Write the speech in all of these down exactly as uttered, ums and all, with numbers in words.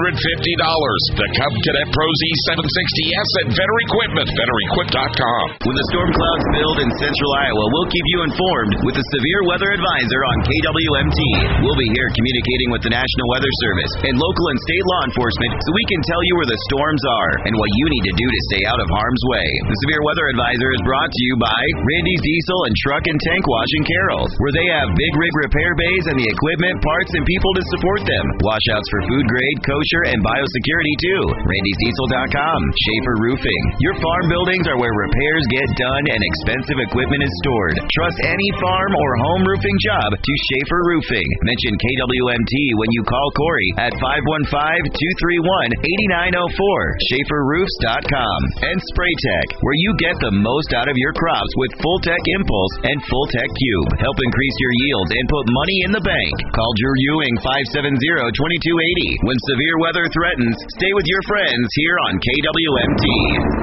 hundred fifty dollars. The Cub Cadet Pro Z seven sixty S at Vetter Equipment, vetter equip dot com. When the storm clouds build in central Iowa, we'll keep you informed with the Severe Weather Advisor on K W M T. We'll be here communicating with the National Weather Service and local and state law enforcement so we can tell you where the storms are and what you need to do to stay out of harm's way. The Severe Weather Advisor is brought to you by Randy's Diesel and Truck and Tank Wash in Carroll, where they have big rig repair bays and the equipment, parts, and people to support them. Washouts for food grade, kosher, and biosecurity too. Randys Diesel dot com. Schaefer Roofing. Your farm buildings are where repairs get done and expensive equipment is stored. Trust any farm or home roofing job to Schaefer Roofing. Mention K W M T when you call Corey at five one five, two three one, eight nine zero four. Schaefer Roofs dot com. And Spraytech, where you get the most out of your crops with Full Tech Impulse and Full Tech Cube. Help increase your yields and put money in the bank. Call Drew Ewing five seven zero, two two eight zero. When severe weather threatens, stay with your friends here on K W M T.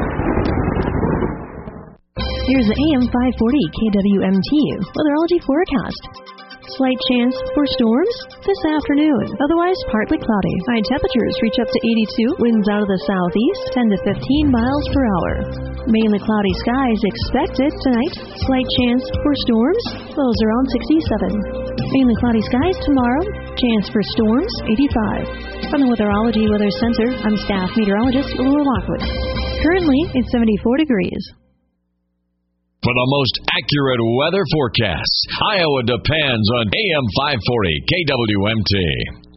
Here's the A M five forty K W M T weatherology forecast. Slight chance for storms this afternoon. Otherwise, partly cloudy. High temperatures reach up to eighty-two. Winds out of the southeast, ten to fifteen miles per hour. Mainly cloudy skies expected tonight. Slight chance for storms. Lows around sixty-seven. Mainly cloudy skies tomorrow. Chance for storms, eighty-five. From the Weatherology Weather Center, I'm staff meteorologist Laura Lockwood. Currently, it's seventy-four degrees. For the most accurate weather forecasts, Iowa depends on A M five forty K W M T.